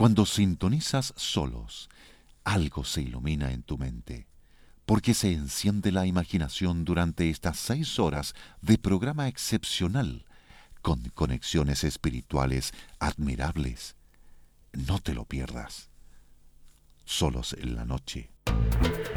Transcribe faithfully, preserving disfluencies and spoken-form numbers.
Cuando sintonizas Solos, algo se ilumina en tu mente, porque se enciende la imaginación durante estas seis horas de programa excepcional, con conexiones espirituales admirables. No te lo pierdas. Solos en la noche.